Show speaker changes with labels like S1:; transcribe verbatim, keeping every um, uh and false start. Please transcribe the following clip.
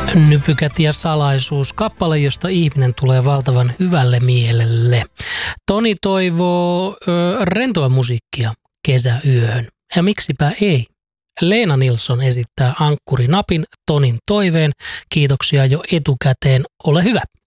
S1: Nypykät ja salaisuus, kappale, josta ihminen tulee valtavan hyvälle mielelle. Toni toivoo ö, rentoa musiikkia kesäyöhön. Ja miksipä ei? Leena Nilsson esittää ankkurinapin Tonin toiveen. Kiitoksia jo etukäteen. Ole hyvä.